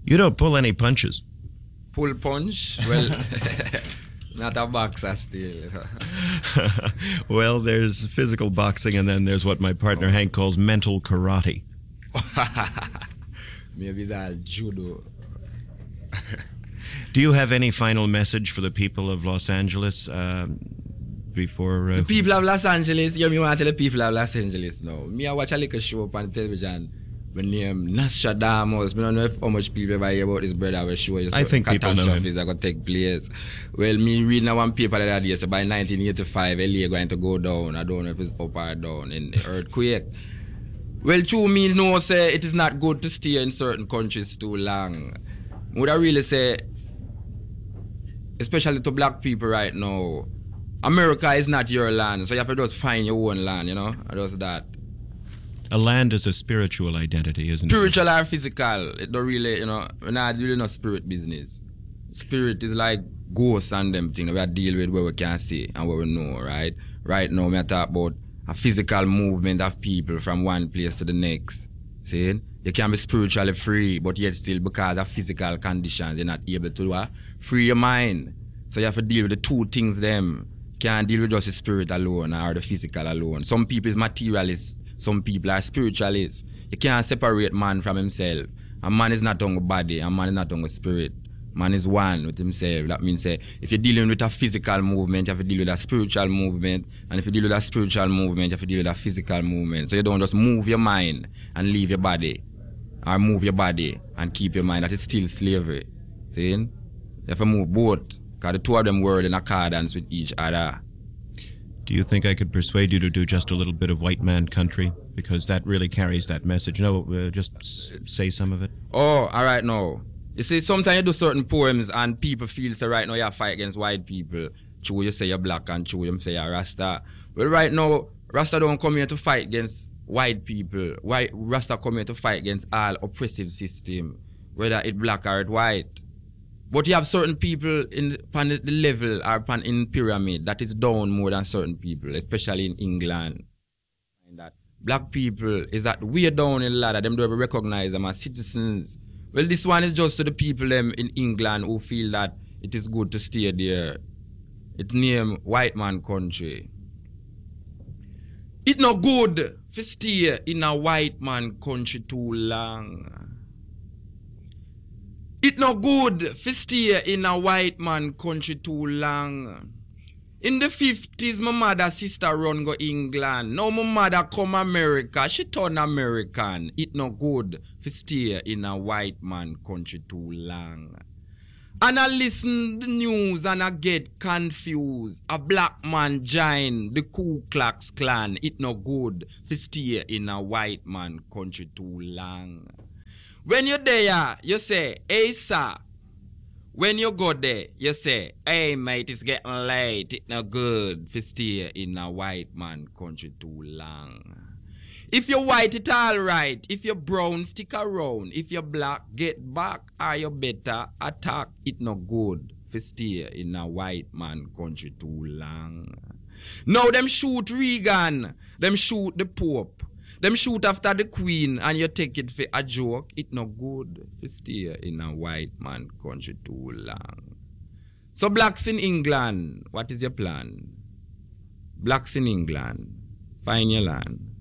You don't pull any punches. Pull punch? Well, not a boxer still. Well, there's physical boxing, and then there's what my partner Hank calls mental karate. Maybe that judo. Do you have any final message for the people of Los Angeles before... The people of Los Angeles, you want to tell the people of Los Angeles now. Me, I watch a little show on television. My name Nostradamus. I don't know how much people ever hear about this brother. I will show you. I think people know him. Catastrophes are going to take place. Well, me reading one paper the other day, so by 1985, LA going to go down. I don't know if it's up or down in the earthquake. Well, true me know say it is not good to stay in certain countries too long. Would I really say, especially to black people right now, America is not your land, so you have to just find your own land, you know? Just that. A land is a spiritual identity, isn't Spiritual or physical. It don't really, you know, we're not really no spirit business. Spirit is like ghosts and them things we deal with where we can see and where we know, right? Right now, we talk about a physical movement of people from one place to the next. See? You can be spiritually free, but yet still because of physical conditions, you're not able to free your mind. So you have to deal with the two things them. Can't deal with just the spirit alone or the physical alone. Some people is materialists, some people are spiritualists. You can't separate man from himself. A man is not on the body, a man is not on the spirit. Man is one with himself. That means say, if you're dealing with a physical movement, you have to deal with a spiritual movement. And if you deal with a spiritual movement, you have to deal with a physical movement. So you don't just move your mind and leave your body. Or move your body and keep your mind. That is still slavery. See? You have to move both. Because the two of them work in accordance with each other. Do you think I could persuade you to do just a little bit of white man country? Because that really carries that message. No, just say some of it. Oh, all right, now. You see, sometimes you do certain poems and people feel say right now you fight against white people. True, you say you're black and true, you say you're Rasta. Well, right now, Rasta don't come here to fight against white people. Rasta come here to fight against all oppressive system, whether it black or it white. But you have certain people on the level or in pyramid that is down more than certain people, especially in England. And that black people is that way down in the ladder, them don't ever recognize them as citizens. Well, this one is just to the people them in England who feel that it is good to stay there. It named white man country. It not good to stay in a white man country too long. It not good to stay in a white man country too long. In the 50s, my mother sister run go England. Now my mother come America. She turn American. It not good to stay in a white man country too long. And I listen the news and I get confused. A black man join the Ku Klux Klan. It not good to stay in a white man country too long. When you're there, you say, hey sir. When you go there, you say, hey mate, it's getting late. It's not good to stay in a white man country too long. If you're white, it's alright. If you're brown, stick around. If you're black, get back. Or you better attack. It's not good to stay in a white man country too long. Now them shoot Reagan. Them shoot the Pope. Them shoot after the Queen and you take it for a joke. It's not good to stay in a white man country too long. So blacks in England, what is your plan? Blacks in England, find your land.